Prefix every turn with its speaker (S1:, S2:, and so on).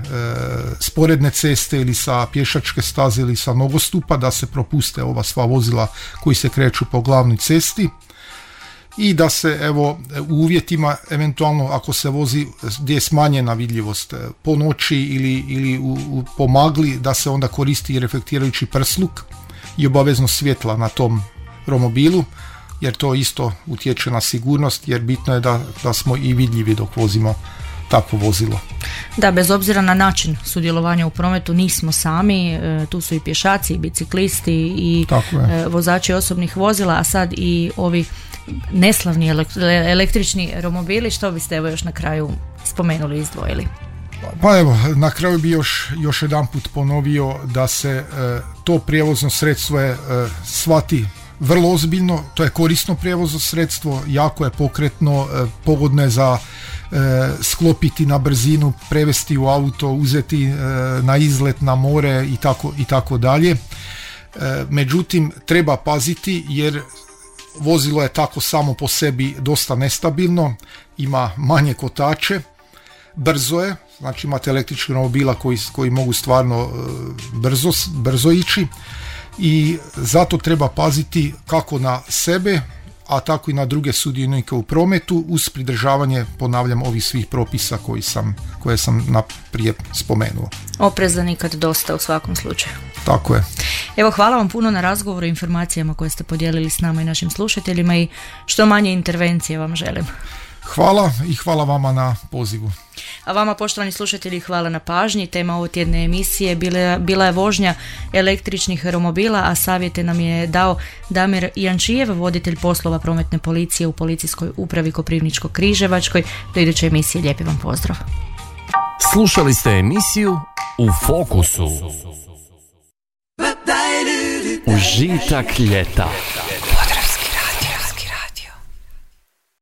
S1: sporedne ceste ili sa pješačke staze ili sa nogostupa, da se propuste ova sva vozila koji se kreću po glavnoj cesti i da se evo u uvjetima eventualno ako se vozi gdje je smanjena vidljivost po noći ili po magli, da se onda koristi reflektirajući prsluk i obavezno svjetla na tom romobilu, jer to isto utječe na sigurnost, jer bitno je da smo i vidljivi dok vozimo takvo vozilo.
S2: Da, bez obzira na način sudjelovanja u prometu nismo sami, tu su i pješaci, i biciklisti i vozači osobnih vozila, a sad i ovi neslavni električni romobili. Što biste evo još na kraju spomenuli i izdvojili?
S1: Pa evo, na kraju bi još jedanput ponovio da se to prijevozno sredstvo je shvati vrlo ozbiljno, to je korisno prijevozno sredstvo, jako je pokretno, pogodno je za sklopiti na brzinu, prevesti u auto, uzeti na izlet na more i tako dalje. Međutim, treba paziti jer vozilo je tako samo po sebi dosta nestabilno, ima manje kotače, brzo je, znači imate električnih romobila koji mogu stvarno brzo ići i zato treba paziti kako na sebe, a tako i na druge sudionike u prometu uz pridržavanje, ponavljam, ovih svih propisa koje sam prije spomenuo.
S2: Opreza nikad dosta u svakom slučaju.
S1: Tako je.
S2: Evo, hvala vam puno na razgovoru i informacijama koje ste podijelili s nama i našim slušateljima i što manje intervencije vam želim.
S1: Hvala i hvala vama na pozivu.
S2: A vama, poštovani slušatelji, hvala na pažnji. Tema ovotjedne emisije bila je vožnja električnih romobila, a savjete nam je dao Damir Jančijev, voditelj poslova prometne policije u Policijskoj upravi Koprivničko-križevačkoj. Do iduće emisije, lijepi vam pozdrav.
S3: Slušali ste emisiju U fokusu. Užitak ljeta.